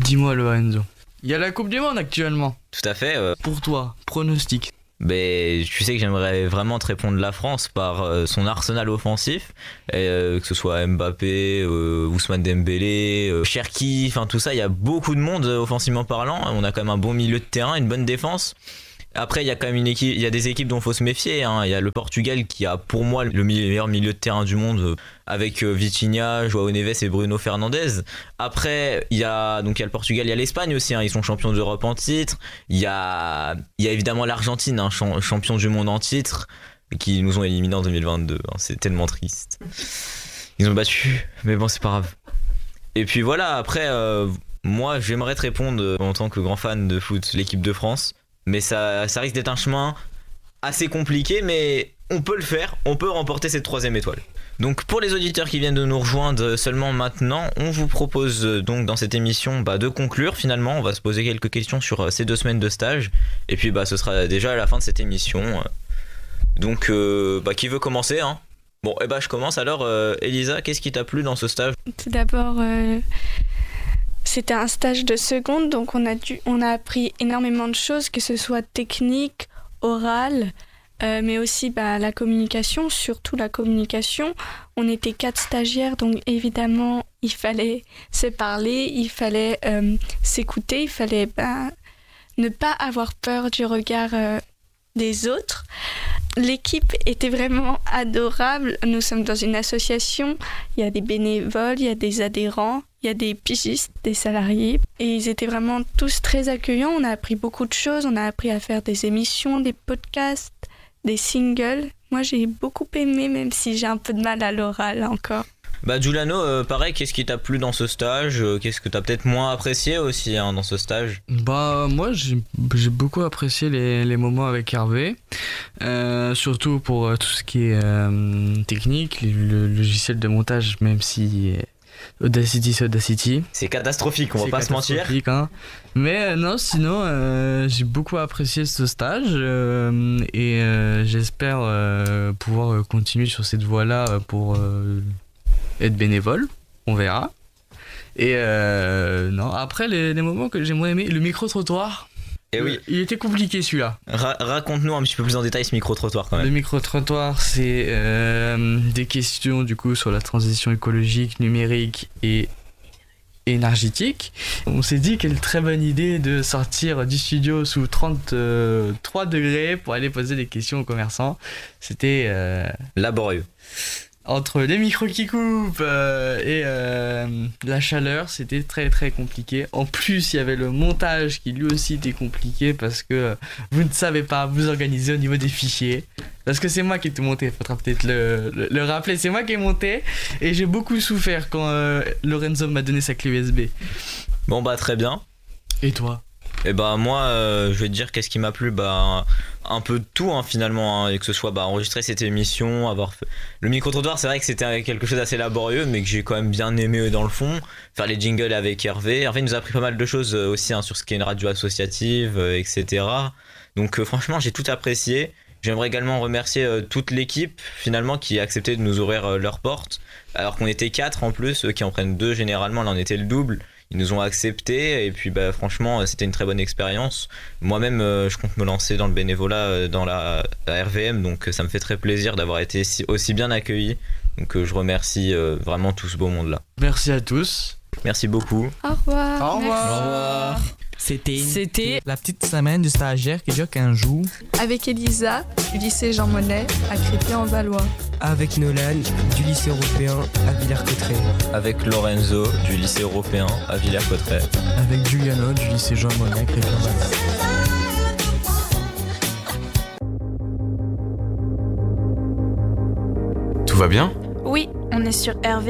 Dis-moi Lorenzo, il y a la Coupe du Monde actuellement. Tout à fait. Pour toi, pronostic. Tu sais que j'aimerais vraiment te répondre la France par son arsenal offensif, que ce soit Mbappé, Ousmane Dembélé, Cherki, enfin tout ça, il y a beaucoup de monde offensivement parlant. On a quand même un bon milieu de terrain, une bonne défense. Après, il y a quand même il y a des équipes dont il faut se méfier. Il y a le Portugal qui a pour moi le meilleur milieu de terrain du monde avec Vitinha, João Neves et Bruno Fernandes. Après, il y a le Portugal, il y a l'Espagne aussi. Ils sont champions d'Europe en titre. Il y a évidemment l'Argentine, champion du monde en titre, qui nous ont éliminés en 2022. C'est tellement triste. Ils ont battu, mais bon, c'est pas grave. Et puis voilà, après, moi, j'aimerais te répondre en tant que grand fan de foot, l'équipe de France. Mais ça risque d'être un chemin assez compliqué, mais on peut le faire, on peut remporter cette 3e étoile. Donc pour les auditeurs qui viennent de nous rejoindre seulement maintenant, on vous propose donc dans cette émission de conclure finalement. On va se poser quelques questions sur ces 2 semaines de stage, et puis ce sera déjà à la fin de cette émission. Donc qui veut commencer hein? Bon, je commence alors. Elisa, qu'est-ce qui t'a plu dans ce stage? Tout d'abord... C'était un stage de seconde, donc on a appris énormément de choses, que ce soit technique, orale, mais aussi la communication, surtout la communication. On était 4 stagiaires, donc évidemment, il fallait se parler, il fallait s'écouter, il fallait ne pas avoir peur du regard des autres. L'équipe était vraiment adorable. Nous sommes dans une association, il y a des bénévoles, il y a des adhérents, il y a des pigistes, des salariés. Et ils étaient vraiment tous très accueillants. On a appris beaucoup de choses. On a appris à faire des émissions, des podcasts, des singles. Moi, j'ai beaucoup aimé, même si j'ai un peu de mal à l'oral encore. Giuliano, pareil, qu'est-ce qui t'a plu dans ce stage? Qu'est-ce que t'as peut-être moins apprécié aussi dans ce stage? Moi j'ai beaucoup apprécié les moments avec Hervé, surtout pour tout ce qui est technique, le logiciel de montage, même si Audacity c'est Audacity. C'est catastrophique, on va pas se mentir. Hein. Mais non, sinon j'ai beaucoup apprécié ce stage et j'espère pouvoir continuer sur cette voie-là pour être bénévole, on verra. Et non, après les moments que j'ai moins aimé, le micro-trottoir. Et oui. Il était compliqué celui-là. Raconte-nous un petit peu plus en détail ce micro-trottoir quand même. Le micro-trottoir, c'est des questions du coup sur la transition écologique, numérique et énergétique. On s'est dit quelle très bonne idée de sortir du studio sous 33 degrés pour aller poser des questions aux commerçants. C'était laborieux. Entre les micros qui coupent et la chaleur, c'était très très compliqué. En plus, il y avait le montage qui lui aussi était compliqué parce que vous ne savez pas vous organiser au niveau des fichiers. Parce que c'est moi qui ai tout monté, il faudra peut-être le rappeler. C'est moi qui ai monté et j'ai beaucoup souffert quand Lorenzo m'a donné sa clé USB. Bon très bien. Et toi? Et moi je vais te dire qu'est-ce qui m'a plu, un peu de tout finalement, et que ce soit enregistrer cette émission, avoir fait... le micro-trottoir, c'est vrai que c'était quelque chose d'assez laborieux mais que j'ai quand même bien aimé dans le fond, faire les jingles avec Hervé. En fait il nous a appris pas mal de choses aussi sur ce qu'est une radio associative, etc. Donc franchement j'ai tout apprécié. J'aimerais également remercier toute l'équipe finalement qui a accepté de nous ouvrir leurs portes alors qu'on était 4 en plus, eux qui en prennent 2 généralement, là on était le double. Ils nous ont accepté et puis franchement c'était une très bonne expérience. Moi-même je compte me lancer dans le bénévolat dans la RVM, donc ça me fait très plaisir d'avoir été aussi bien accueilli. Donc je remercie vraiment tout ce beau monde-là. Merci à tous. Merci beaucoup. Au revoir. Au revoir. Au revoir. C'était la petite semaine du stagiaire qui dure 15 jours. Avec Elisa, du lycée Jean Monnet, à Crépy-en-Valois. Avec Nolan, du lycée européen à Villers-Cotterêts. Avec Lorenzo, du lycée européen à Villers-Cotterêts. Avec Giuliano, du lycée Jean Monnet, à Crépy-en-Valois. Tout va bien? Oui, on est sur RV.